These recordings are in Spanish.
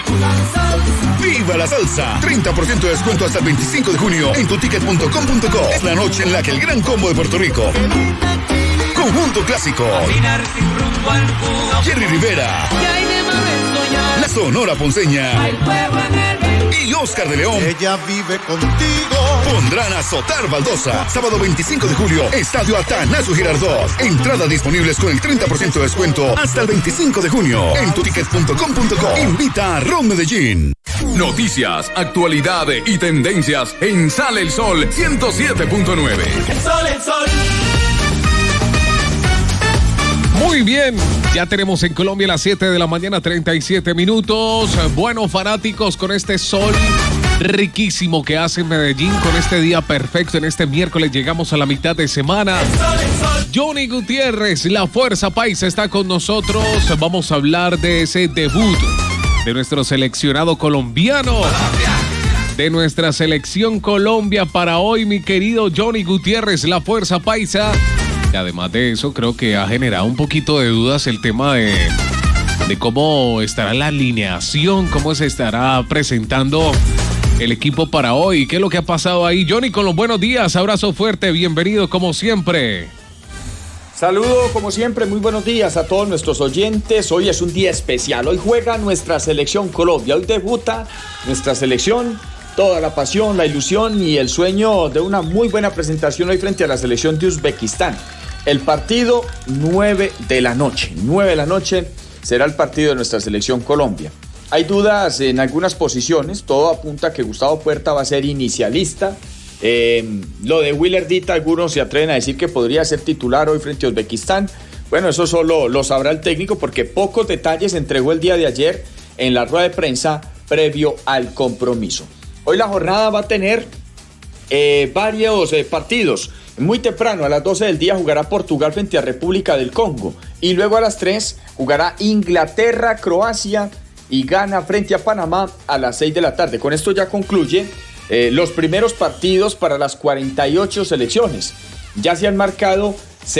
¡Viva la salsa! 30% de descuento hasta el 25 de junio en tuticket.com.co. Es la noche en la que el gran combo de Puerto Rico, Conjunto Clásico, Jerry Rivera, La Sonora Ponceña y Oscar de León, ella vive contigo, pondrán a azotar baldosa. Sábado 25 de julio, Estadio Atanasio Girardot. Entradas disponibles con el 30% de descuento hasta el 25 de junio en tuticket.com.co. Invita a Ron Medellín. Noticias, actualidad y tendencias en Sale el Sol 107.9. El sol. Muy bien, ya tenemos en Colombia las 7 de la mañana, 37 minutos. Bueno, fanáticos, con este sol riquísimo que hace Medellín, con este día perfecto, en este miércoles llegamos a la mitad de semana. El sol. Johnny Gutiérrez, la Fuerza Paisa, está con nosotros. Vamos a hablar de ese debut de nuestro seleccionado colombiano. De nuestra selección Colombia para hoy, mi querido Johnny Gutiérrez, la Fuerza Paisa. Y además de eso, creo que ha generado un poquito de dudas el tema de cómo estará la alineación, cómo se estará presentando el equipo para hoy. ¿Qué es lo que ha pasado ahí? Johnny, con los buenos días, abrazo fuerte, bienvenido como siempre. Saludo como siempre, muy buenos días a todos nuestros oyentes. Hoy es un día especial, hoy juega nuestra selección Colombia, hoy debuta nuestra selección. Toda la pasión, la ilusión y el sueño de una muy buena presentación hoy frente a la selección de Uzbekistán. El partido 9 de la noche será el partido de nuestra selección Colombia. Hay dudas en algunas posiciones, todo apunta a que Gustavo Puerta va a ser inicialista. Lo de Willer Dita, algunos se atreven a decir que podría ser titular hoy frente a Uzbekistán. Bueno, eso solo lo sabrá el técnico porque pocos detalles entregó el día de ayer en la rueda de prensa previo al compromiso. Hoy la jornada va a tener varios partidos. Muy temprano, a las 12 del día, jugará Portugal frente a República del Congo. Y luego a las 3 jugará Inglaterra, Croacia y Ghana frente a Panamá a las 6 de la tarde. Con esto ya concluye los primeros partidos para las 48 selecciones. Ya se han marcado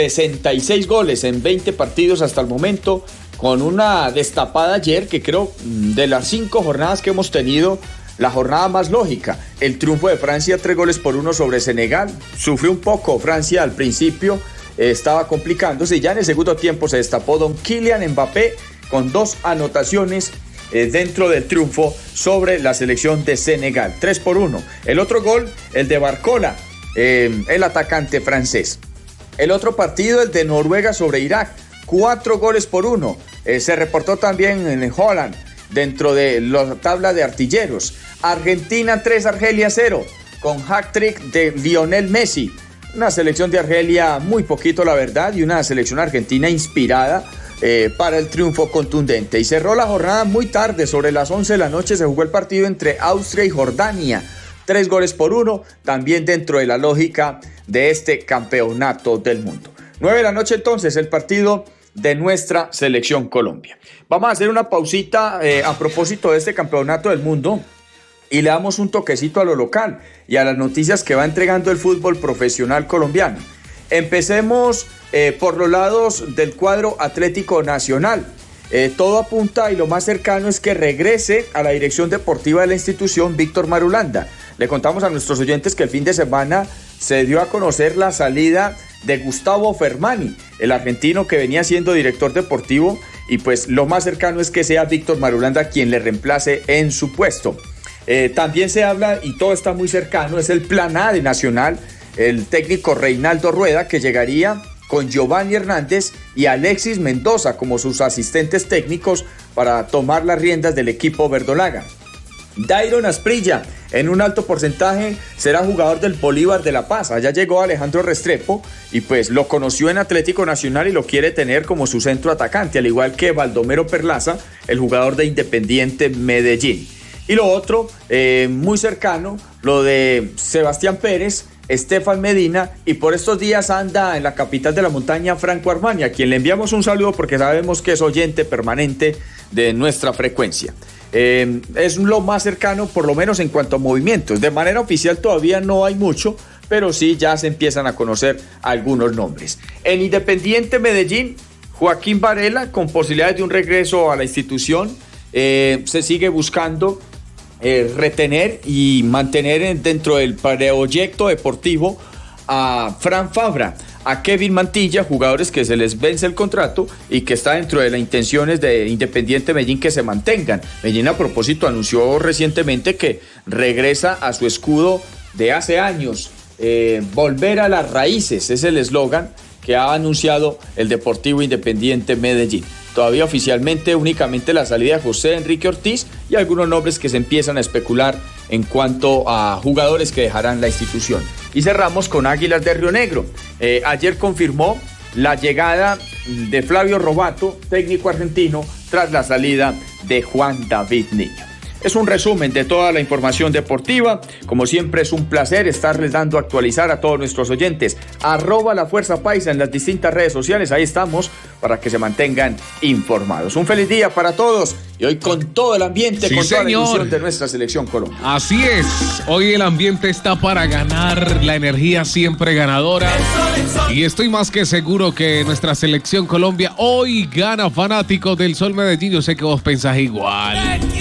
66 goles en 20 partidos hasta el momento, con una destapada ayer que creo de las 5 jornadas que hemos tenido, la jornada más lógica. El triunfo de Francia 3-1 sobre Senegal. Sufrió un poco Francia al principio, estaba complicándose y ya en el segundo tiempo se destapó don Kylian Mbappé con 2 anotaciones dentro del triunfo sobre la selección de Senegal. 3-1. El otro gol, el de Barcola, el atacante francés. El otro partido, el de Noruega sobre Irak, 4-1. Se reportó también en Holland, dentro de la tabla de artilleros. Argentina 3, Argelia 0, con hat-trick de Lionel Messi. Una selección de Argelia muy poquito, la verdad, y una selección argentina inspirada para el triunfo contundente. Y cerró la jornada muy tarde, sobre las 11 de la noche se jugó el partido entre Austria y Jordania. 3-1, también dentro de la lógica de este campeonato del mundo. 9 de la noche entonces el partido de nuestra selección Colombia. Vamos a hacer una pausita a propósito de este campeonato del mundo y le damos un toquecito a lo local y a las noticias que va entregando el fútbol profesional colombiano. Empecemos por los lados del cuadro Atlético Nacional. Todo apunta y lo más cercano es que regrese a la dirección deportiva de la institución Víctor Marulanda. Le contamos a nuestros oyentes que el fin de semana se dio a conocer la salida de Gustavo Fermani, el argentino que venía siendo director deportivo, y pues lo más cercano es que sea Víctor Marulanda quien le reemplace en su puesto. También se habla, y todo está muy cercano, es el plan A de Nacional, el técnico Reinaldo Rueda, que llegaría con Giovanni Hernández y Alexis Mendoza como sus asistentes técnicos para tomar las riendas del equipo verdolaga. Dairon Asprilla, en un alto porcentaje, será jugador del Bolívar de La Paz. Allá llegó Alejandro Restrepo y pues lo conoció en Atlético Nacional y lo quiere tener como su centro atacante, al igual que Baldomero Perlaza, el jugador de Independiente Medellín. Y lo otro, muy cercano, lo de Sebastián Pérez, Estefan Medina, y por estos días anda en la capital de la montaña Franco Armani, a quien le enviamos un saludo porque sabemos que es oyente permanente de nuestra frecuencia. Es lo más cercano, por lo menos en cuanto a movimientos. De manera oficial todavía no hay mucho, pero sí ya se empiezan a conocer algunos nombres. En Independiente Medellín, Joaquín Varela, con posibilidades de un regreso a la institución. se sigue buscando retener y mantener dentro del proyecto deportivo a Fran Fabra, a Kevin Mantilla, jugadores que se les vence el contrato y que está dentro de las intenciones de Independiente Medellín que se mantengan. Medellín, a propósito, anunció recientemente que regresa a su escudo de hace años, volver a las raíces, es el eslogan que ha anunciado el Deportivo Independiente Medellín. Todavía oficialmente únicamente la salida de José Enrique Ortiz y algunos nombres que se empiezan a especular en cuanto a jugadores que dejarán la institución. Y cerramos con Águilas de Río Negro. Ayer confirmó la llegada de Flavio Robato, técnico argentino, tras la salida de Juan David Niño. Es un resumen de toda la información deportiva. Como siempre, es un placer estarles dando a actualizar a todos nuestros oyentes. @LaFuerzaPaisa en las distintas redes sociales. Ahí estamos para que se mantengan informados. Un feliz día para todos. Y hoy con todo el ambiente, sí, con toda la señor, ilusión de nuestra selección Colombia. Así es. Hoy el ambiente está para ganar. La energía siempre ganadora. Y estoy más que seguro que nuestra selección Colombia hoy gana. Fanáticos del Sol Medellín, yo sé que vos pensás igual.